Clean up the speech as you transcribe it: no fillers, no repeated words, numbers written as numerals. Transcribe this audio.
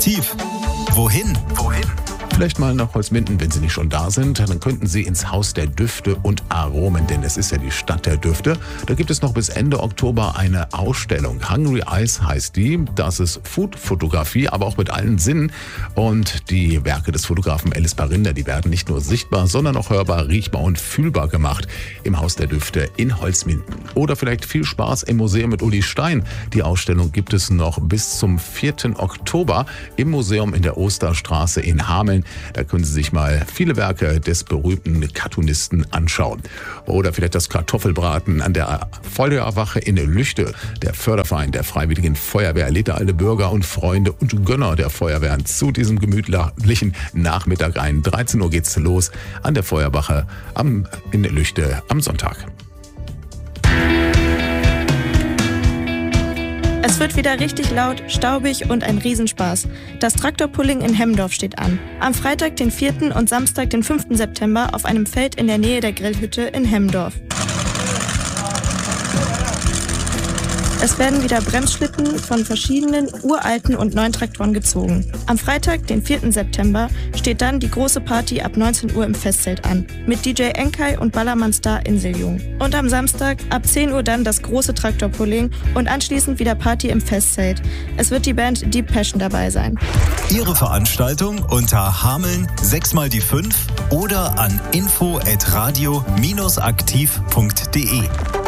Aktiv. Wohin? Vielleicht mal nach Holzminden, wenn Sie nicht schon da sind. Dann könnten Sie ins Haus der Düfte und Aromen, denn es ist ja die Stadt der Düfte. Da gibt es noch bis Ende Oktober eine Ausstellung. Hungry Eyes heißt die. Das ist Food-Fotografie, aber auch mit allen Sinnen. Und die Werke des Fotografen Ellis Barinder, die werden nicht nur sichtbar, sondern auch hörbar, riechbar und fühlbar gemacht im Haus der Düfte in Holzminden. Oder vielleicht viel Spaß im Museum mit Uli Stein. Die Ausstellung gibt es noch bis zum 4. Oktober im Museum in der Osterstraße in Hameln. Da können Sie sich mal viele Werke des berühmten Cartoonisten anschauen. Oder vielleicht das Kartoffelbraten an der Feuerwache in Lüchte. Der Förderverein der Freiwilligen Feuerwehr lädt alle Bürger und Freunde und Gönner der Feuerwehren zu diesem gemütlichen Nachmittag ein. 13 Uhr geht's los an der Feuerwache in Lüchte am Sonntag. Es wird wieder richtig laut, staubig und ein Riesenspaß. Das Traktorpulling in Hemdorf steht an. Am Freitag, den 4. und Samstag, den 5. September auf einem Feld in der Nähe der Grillhütte in Hemdorf. Es werden wieder Bremsschlitten von verschiedenen uralten und neuen Traktoren gezogen. Am Freitag, den 4. September, steht dann die große Party ab 19 Uhr im Festzelt an, mit DJ Enkai und Ballermann-Star Inseljung. Und am Samstag ab 10 Uhr dann das große Traktorpulling und anschließend wieder Party im Festzelt. Es wird die Band Deep Passion dabei sein. Ihre Veranstaltung unter Hameln 6x5 oder an info@radio-aktiv.de.